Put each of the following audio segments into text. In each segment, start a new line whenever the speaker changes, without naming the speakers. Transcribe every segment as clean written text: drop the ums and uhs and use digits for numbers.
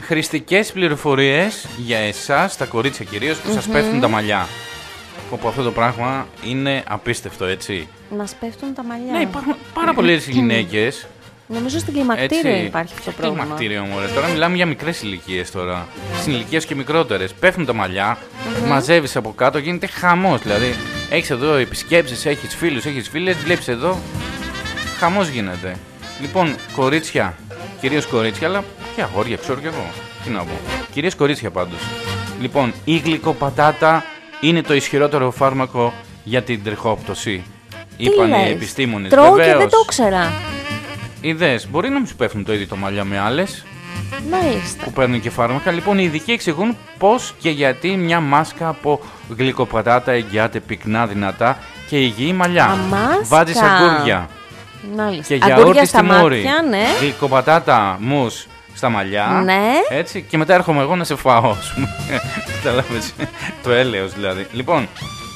χρηστικές πληροφορίες για εσάς, τα κορίτσια κυρίως, που σας πέφτουν τα μαλλιά. Όπου αυτό το πράγμα είναι απίστευτο, έτσι.
Μας πέφτουν τα μαλλιά.
Ναι, υπάρχουν πάρα πολλές γυναίκες.
Νομίζω στην κλιμακτήριο υπάρχει αυτό το πρόβλημα.
Κλιμακτήριο, μωρέ. Τώρα μιλάμε για μικρές ηλικίες τώρα. Στην ηλικίες και μικρότερες. Πέφτουν τα μαλλιά, μαζεύεις από κάτω, γίνεται χαμός. Δηλαδή, έχεις εδώ επισκέψεις, έχεις φίλους, έχεις φίλες, βλέπεις εδώ. Χαμός γίνεται. Λοιπόν, κορίτσια, κυρίως κορίτσια, αλλά και αγόρια, ξέρω κι εγώ. Τι να πω. Κυρίως κορίτσια πάντως. Λοιπόν, η γλυκοπατάτα είναι το ισχυρότερο φάρμακο για την τριχόπτωση. Είπαν οι επιστήμονες.
Τρώω και δεν το ήξερα.
Ιδέες, μπορεί να μην σου πέφτουν το ίδιο το μαλλιά με άλλες.
Μάλιστα.
Που παίρνουν και φάρμακα. Λοιπόν, οι ειδικοί εξηγούν πώς και γιατί μια μάσκα από γλυκοπατάτα εγγυάται πυκνά, δυνατά και υγιή μαλλιά. Βάζεις αγκούρια.
Μάλιστα.
Και γιαούρτι στη μούρη. Ναι. Γλυκοπατάτα μους στα μαλλιά.
Ναι.
Έτσι. Και μετά έρχομαι εγώ να σε φάω, ας πούμε. Καταλάβες. Το έλεος δηλαδή. Λοιπόν,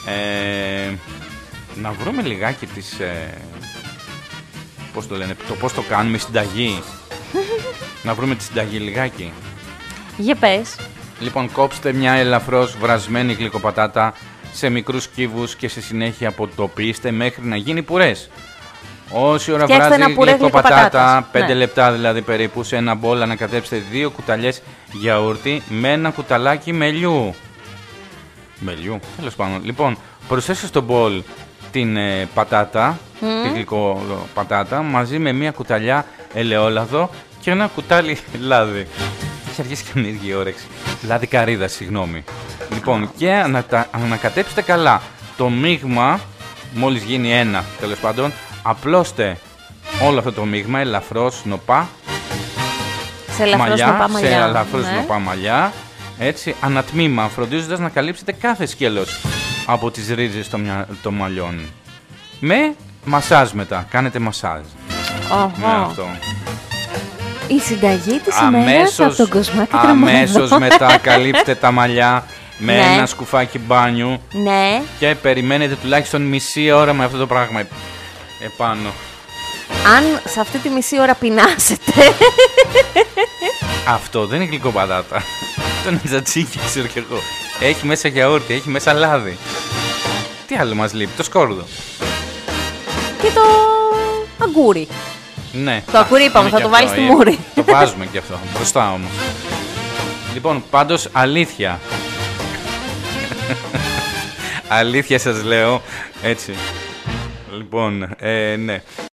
να βρούμε λιγάκι τις. Πώς το λένε, πώς το κάνουμε, συνταγή. Να βρούμε τη συνταγή λιγάκι.
Για πες.
Λοιπόν, κόψτε μια ελαφρώς βρασμένη γλυκοπατάτα σε μικρούς κύβους και σε συνέχεια αποτοποιήστε μέχρι να γίνει πουρές. Όση ώρα βράζει γλυκοπατάτα, 5 λεπτά δηλαδή περίπου, σε ένα μπολ ανακατέψτε 2 κουταλιές γιαούρτι με ένα κουταλάκι μελιού. Μελιού, τέλος πάντων. Λοιπόν, προσθέστε στο μπολ την πατάτα, τη γλυκοπατάτα, μαζί με μια κουταλιά ελαιόλαδο και ένα κουτάλι λάδι. Έχει αρχίσει και μια ίδια όρεξη. Λάδι καρύδα, συγγνώμη. Λοιπόν, και ανακατέψτε καλά. Το μείγμα, μόλις γίνει ένα, τέλος πάντων, απλώστε όλο αυτό το μείγμα ελαφρώς νοπά.
Σε ελαφρώς νοπά μαλλιά.
Σε ελαφρώς νοπά μαλλιά. Έτσι, ανατμήμα, φροντίζοντας να καλύψετε κάθε σκέλος από τις ρίζες των μαλλιών. Με μασάζ μετά. Κάνετε μασάζ. Με αυτό.
Η συνταγή της ημέρας από τον Κοσμάκη Τρεμάδο.
Αμέσως μετά καλύψτε τα μαλλιά με ένα σκουφάκι μπάνιου.
Ναι.
Και περιμένετε τουλάχιστον μισή ώρα με αυτό το πράγμα επάνω.
Αν σε αυτή τη μισή ώρα πεινάσετε.
Αυτό δεν είναι γλυκοπατάτα. Αυτό είναι τζατσίκι, ξέρω κι εγώ. Έχει μέσα γιαούρτι, έχει μέσα λάδι. Τι άλλο μας λείπει, το σκόρδο.
Και το αγκούρι.
Ναι.
Το αγκούρι είπαμε, θα το βάλεις στη μούρη.
Το βάζουμε κι αυτό, μπροστά όμως. Λοιπόν, πάντως αλήθεια. Αλήθεια σας λέω, έτσι. Λοιπόν, ναι.